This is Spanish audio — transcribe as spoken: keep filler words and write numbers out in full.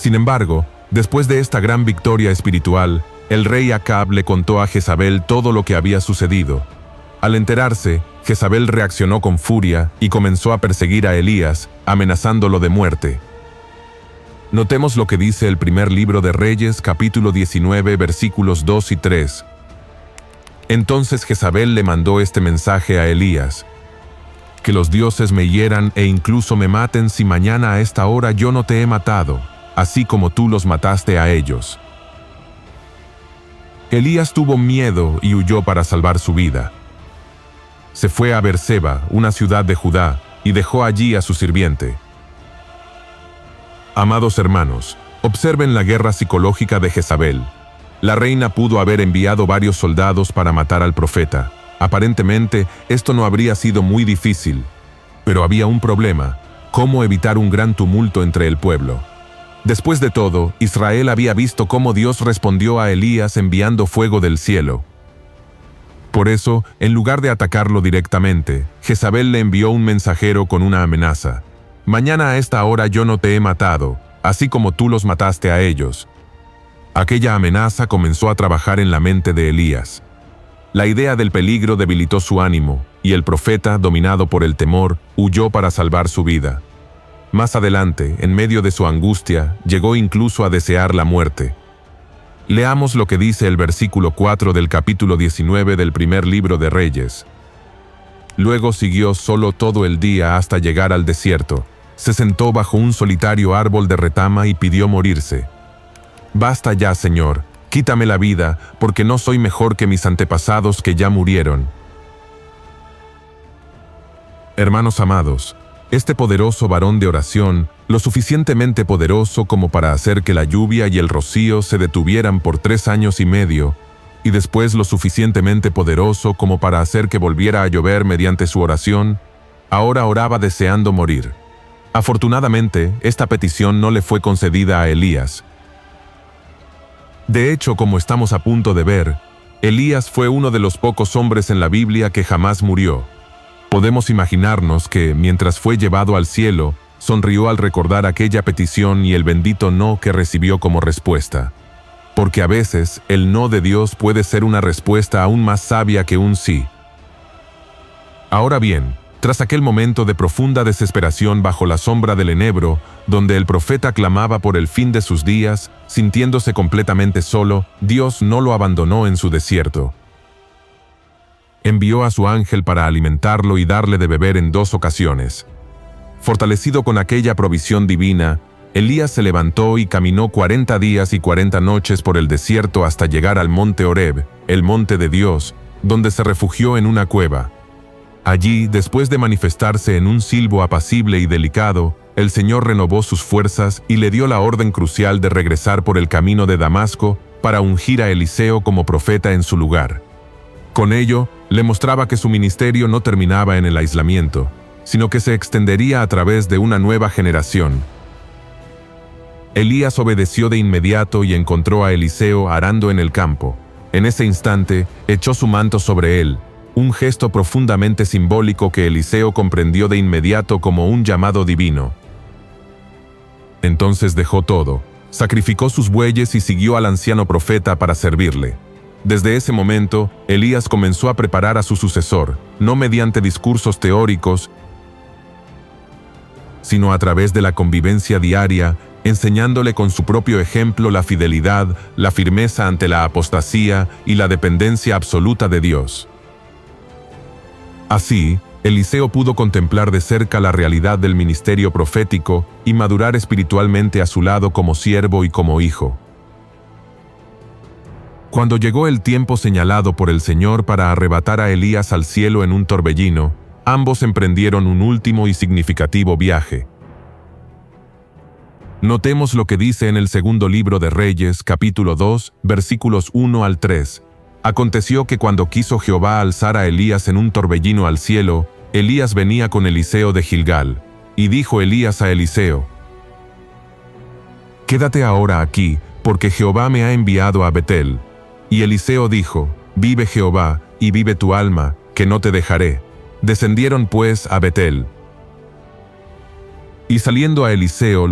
Sin embargo, después de esta gran victoria espiritual, el rey Acab le contó a Jezabel todo lo que había sucedido. Al enterarse, Jezabel reaccionó con furia y comenzó a perseguir a Elías, amenazándolo de muerte. Notemos lo que dice el primer libro de Reyes, capítulo diecinueve, versículos dos y tres. Entonces Jezabel le mandó este mensaje a Elías: que los dioses me hieran e incluso me maten si mañana a esta hora yo no te he matado, así como tú los mataste a ellos. Elías tuvo miedo y huyó para salvar su vida. Se fue a Berseba, una ciudad de Judá, y dejó allí a su sirviente. Amados hermanos, observen la guerra psicológica de Jezabel. La reina pudo haber enviado varios soldados para matar al profeta. Aparentemente, esto no habría sido muy difícil. Pero había un problema: cómo evitar un gran tumulto entre el pueblo. Después de todo, Israel había visto cómo Dios respondió a Elías enviando fuego del cielo. Por eso, en lugar de atacarlo directamente, Jezabel le envió un mensajero con una amenaza: mañana a esta hora yo no te he matado, así como tú los mataste a ellos. Aquella amenaza comenzó a trabajar en la mente de Elías. La idea del peligro debilitó su ánimo, y el profeta, dominado por el temor, huyó para salvar su vida. Más adelante, en medio de su angustia, llegó incluso a desear la muerte. Leamos lo que dice el versículo cuatro del capítulo diecinueve del primer libro de Reyes. Luego siguió solo todo el día hasta llegar al desierto. Se sentó bajo un solitario árbol de retama y pidió morirse. Basta ya, Señor, quítame la vida, porque no soy mejor que mis antepasados que ya murieron. Hermanos amados, este poderoso varón de oración, lo suficientemente poderoso como para hacer que la lluvia y el rocío se detuvieran por tres años y medio, y después lo suficientemente poderoso como para hacer que volviera a llover mediante su oración, ahora oraba deseando morir. Afortunadamente, esta petición no le fue concedida a Elías. De hecho, como estamos a punto de ver, Elías fue uno de los pocos hombres en la Biblia que jamás murió. Podemos imaginarnos que, mientras fue llevado al cielo, sonrió al recordar aquella petición y el bendito no que recibió como respuesta. Porque a veces, el no de Dios puede ser una respuesta aún más sabia que un sí. Ahora bien, tras aquel momento de profunda desesperación bajo la sombra del enebro, donde el profeta clamaba por el fin de sus días, sintiéndose completamente solo, Dios no lo abandonó en su desierto. Envió a su ángel para alimentarlo y darle de beber en dos ocasiones. Fortalecido con aquella provisión divina, Elías se levantó y caminó cuarenta días y cuarenta noches por el desierto hasta llegar al monte Horeb, el monte de Dios, donde se refugió en una cueva. Allí, después de manifestarse en un silbo apacible y delicado, el Señor renovó sus fuerzas y le dio la orden crucial de regresar por el camino de Damasco para ungir a Eliseo como profeta en su lugar. Con ello, le mostraba que su ministerio no terminaba en el aislamiento, sino que se extendería a través de una nueva generación. Elías obedeció de inmediato y encontró a Eliseo arando en el campo. En ese instante, echó su manto sobre él, un gesto profundamente simbólico que Eliseo comprendió de inmediato como un llamado divino. Entonces dejó todo, sacrificó sus bueyes y siguió al anciano profeta para servirle. Desde ese momento, Elías comenzó a preparar a su sucesor, no mediante discursos teóricos, sino a través de la convivencia diaria, enseñándole con su propio ejemplo la fidelidad, la firmeza ante la apostasía y la dependencia absoluta de Dios. Así, Eliseo pudo contemplar de cerca la realidad del ministerio profético y madurar espiritualmente a su lado como siervo y como hijo. Cuando llegó el tiempo señalado por el Señor para arrebatar a Elías al cielo en un torbellino, ambos emprendieron un último y significativo viaje. Notemos lo que dice en el segundo libro de Reyes, capítulo dos, versículos uno al tres. Aconteció que cuando quiso Jehová alzar a Elías en un torbellino al cielo, Elías venía con Eliseo de Gilgal. Y dijo Elías a Eliseo: «Quédate ahora aquí, porque Jehová me ha enviado a Betel». Y Eliseo dijo: «Vive Jehová, y vive tu alma, que no te dejaré». Descendieron pues a Betel. Y saliendo a Eliseo,